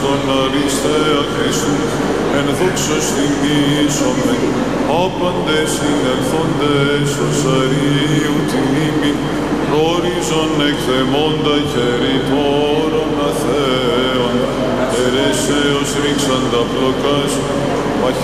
στον αριστέα Χριστού, εν δόξω τιμήσομεν, άπαντες συνελθόντες ως Αρίου την ύμη, προορίζον εκθεμόντα χεριτόρων αθέων, ερέσεως ρίξαντα πλοκάς,